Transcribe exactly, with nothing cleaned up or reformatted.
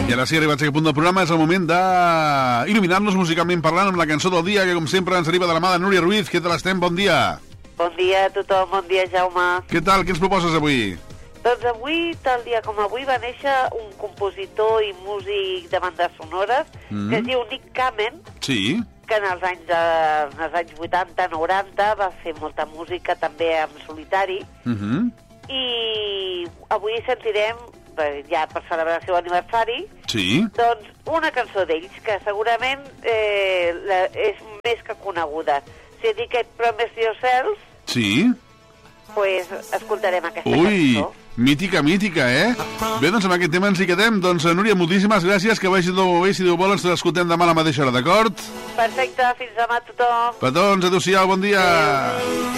I ara sí, arribats a aquest punt del programa, és el moment d'il·luminar-nos musicalment parlant amb la cançó del dia, que com sempre ens arriba de la mà de Núria Ruiz. Què tal estem? Bon dia. Bon dia a tothom, bon dia Jaume. Què tal? Què ens proposes avui? Doncs avui, tal dia com avui, va néixer un compositor i músic de bandes sonores mm. que es diu Nick Kamen. Sí. Que en els anys, de, en els anys vuitanta noranta va fer molta música també en solitari. Mm -hmm. I avui sentirem, ja per celebrar el seu aniversari, sí. doncs una cançó d'ells que segurament eh, la, és més que coneguda. Si dic que Promise Yourself, sí. pues escoltarem aquesta Ui, cançó. mítica, mítica, eh? Bé, doncs amb aquest tema ens hi quedem. Doncs, Núria, moltíssimes gràcies, que vagi tot molt bé. Si Déu vol, ens l'escoltem demà a la mateixa hora, d'acord? Perfecte, fins demà a tothom. Petons, adéu-siau, bon dia. Adéu.